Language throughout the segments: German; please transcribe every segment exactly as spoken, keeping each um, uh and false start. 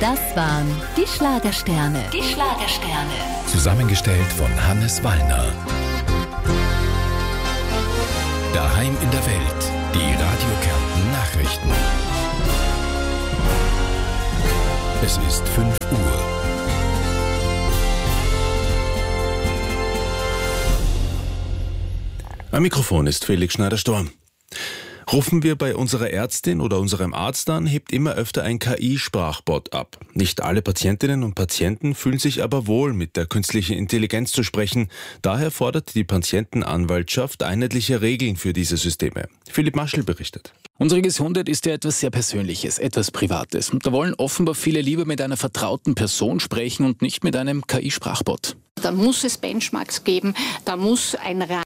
Das waren die Schlagersterne. Die Schlagersterne. Zusammengestellt von Hannes Wallner. Daheim in der Welt. Die Radio Kärnten Nachrichten. Es ist fünf Uhr. Am Mikrofon ist Felix Schneider-Storm. Rufen wir bei unserer Ärztin oder unserem Arzt an, hebt immer öfter ein K I-Sprachbot ab. Nicht alle Patientinnen und Patienten fühlen sich aber wohl, mit der künstlichen Intelligenz zu sprechen. Daher fordert die Patientenanwaltschaft einheitliche Regeln für diese Systeme. Philipp Maschel berichtet. Unsere Gesundheit ist ja etwas sehr Persönliches, etwas Privates. Und da wollen offenbar viele lieber mit einer vertrauten Person sprechen und nicht mit einem K I-Sprachbot. Da muss es Benchmarks geben, da muss ein Rahmen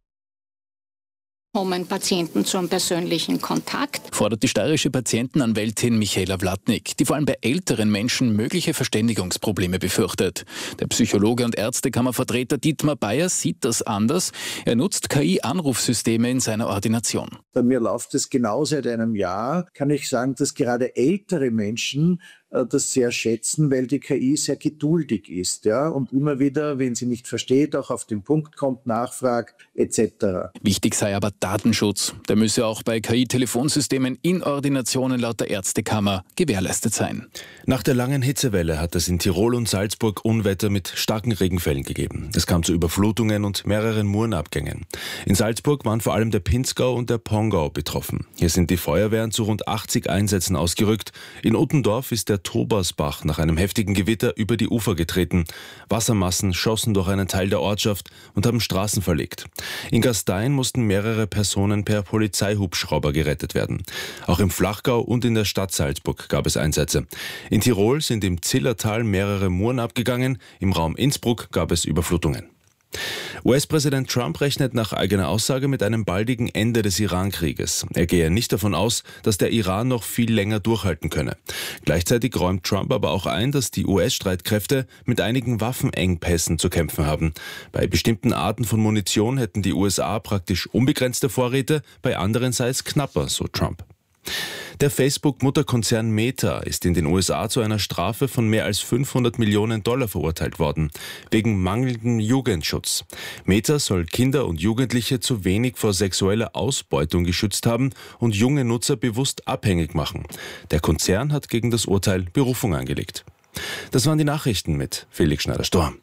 kommen Patienten zum persönlichen Kontakt. Fordert die steirische Patientenanwältin Michaela Wlatnik, die vor allem bei älteren Menschen mögliche Verständigungsprobleme befürchtet. Der Psychologe und Ärztekammervertreter Dietmar Bayer sieht das anders. Er nutzt K I-Anrufsysteme in seiner Ordination. Bei mir läuft es genau seit einem Jahr. Kann ich sagen, dass gerade ältere Menschen das sehr schätzen, weil die K I sehr geduldig ist, ja, und immer wieder, wenn sie nicht versteht, auch auf den Punkt kommt, nachfragt et cetera. Wichtig sei aber Datenschutz. Der müsse auch bei K I-Telefonsystemen in Ordinationen laut der Ärztekammer gewährleistet sein. Nach der langen Hitzewelle hat es in Tirol und Salzburg Unwetter mit starken Regenfällen gegeben. Es kam zu Überflutungen und mehreren Murenabgängen. In Salzburg waren vor allem der Pinzgau und der Pongau betroffen. Hier sind die Feuerwehren zu rund achtzig Einsätzen ausgerückt. In Uttendorf ist der Tobersbach nach einem heftigen Gewitter über die Ufer getreten. Wassermassen schossen durch einen Teil der Ortschaft und haben Straßen verlegt. In Gastein mussten mehrere Personen per Polizeihubschrauber gerettet werden. Auch im Flachgau und in der Stadt Salzburg gab es Einsätze. In Tirol sind im Zillertal mehrere Muren abgegangen, im Raum Innsbruck gab es Überflutungen. U S-Präsident Trump rechnet nach eigener Aussage mit einem baldigen Ende des Iran-Krieges. Er gehe nicht davon aus, dass der Iran noch viel länger durchhalten könne. Gleichzeitig räumt Trump aber auch ein, dass die U S-Streitkräfte mit einigen Waffenengpässen zu kämpfen haben. Bei bestimmten Arten von Munition hätten die U S A praktisch unbegrenzte Vorräte, bei anderen sei es knapper, so Trump. Der Facebook-Mutterkonzern Meta ist in den U S A zu einer Strafe von mehr als fünfhundert Millionen Dollar verurteilt worden, wegen mangelndem Jugendschutz. Meta soll Kinder und Jugendliche zu wenig vor sexueller Ausbeutung geschützt haben und junge Nutzer bewusst abhängig machen. Der Konzern hat gegen das Urteil Berufung eingelegt. Das waren die Nachrichten mit Felix Schneider-Storm.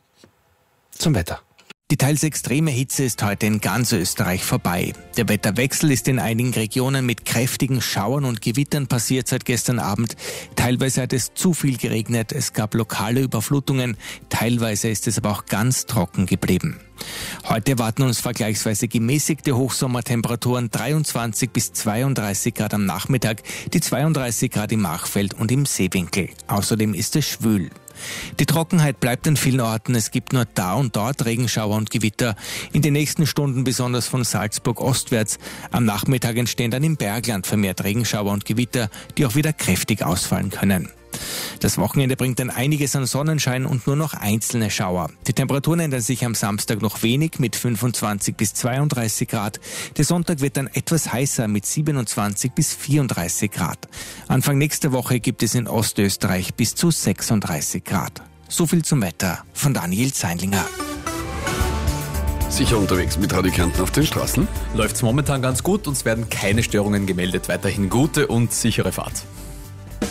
Zum Wetter. Die teils extreme Hitze ist heute in ganz Österreich vorbei. Der Wetterwechsel ist in einigen Regionen mit kräftigen Schauern und Gewittern passiert seit gestern Abend. Teilweise hat es zu viel geregnet, es gab lokale Überflutungen, teilweise ist es aber auch ganz trocken geblieben. Heute erwarten uns vergleichsweise gemäßigte Hochsommertemperaturen, dreiundzwanzig bis zweiunddreißig Grad am Nachmittag, die zweiunddreißig Grad im Machfeld und im Seewinkel. Außerdem ist es schwül. Die Trockenheit bleibt an vielen Orten, es gibt nur da und dort Regenschauer und Gewitter. In den nächsten Stunden besonders von Salzburg ostwärts. Am Nachmittag entstehen dann im Bergland vermehrt Regenschauer und Gewitter, die auch wieder kräftig ausfallen können. Das Wochenende bringt dann einiges an Sonnenschein und nur noch einzelne Schauer. Die Temperaturen ändern sich am Samstag noch wenig mit fünfundzwanzig bis zweiunddreißig Grad. Der Sonntag wird dann etwas heißer mit siebenundzwanzig bis vierunddreißig Grad. Anfang nächster Woche gibt es in Ostösterreich bis zu sechsunddreißig Grad. So viel zum Wetter von Daniel Zeinlinger. Sicher unterwegs mit Radio Kärnten auf den Straßen? Läuft's momentan ganz gut, uns werden keine Störungen gemeldet. Weiterhin gute und sichere Fahrt.